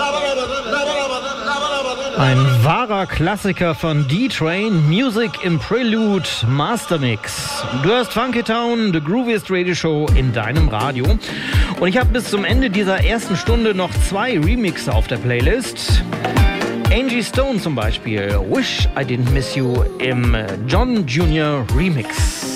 Ein wahrer Klassiker von D-Train, Music im Prelude Mastermix. Du hörst Funky Town, The Grooviest Radio Show in deinem Radio. Und ich habe bis zum Ende dieser ersten Stunde noch 2 Remixe auf der Playlist. Angie Stone zum Beispiel, Wish I Didn't Miss You im John Jr. Remix.